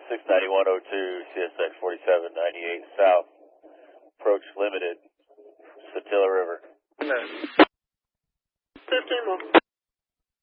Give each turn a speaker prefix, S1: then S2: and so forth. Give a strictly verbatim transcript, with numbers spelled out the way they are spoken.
S1: six ninety-one oh two, C S X forty-seven ninety-eight South. Approach limited, Satilla River.
S2: fifteen more.